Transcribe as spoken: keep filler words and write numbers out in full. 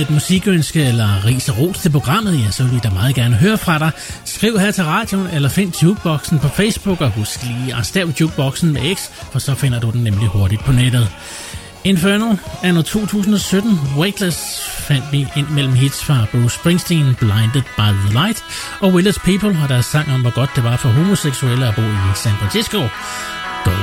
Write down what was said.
et musikønske eller ris og ros til programmet, ja, så vil vi da meget gerne høre fra dig. Skriv her til radioen eller find Jukeboxen på Facebook, og husk lige at stave Jukeboxen med X, for så finder du den nemlig hurtigt på nettet. Inferno anno to tusind og sytten. Weightless fandt vi ind mellem hits fra Bruce Springsteen, Blinded by the Light, og Village People og deres sang om, hvor godt det var for homoseksuelle at bo i San Francisco.